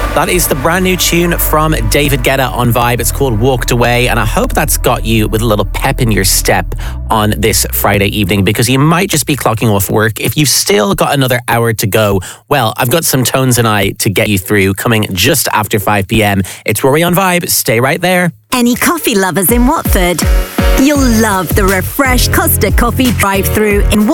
That is the brand new tune from David Guetta on Vibe. It's called Walked Away, and I hope that's got you with a little pep in your step on this Friday evening, because you might just be clocking off work. If you've still got another hour to go, well, I've got some Tones and I to get you through coming just after 5 p.m. It's Rory on Vibe. Stay right there. Any coffee lovers in Watford? You'll love the refreshed Costa Coffee drive-thru in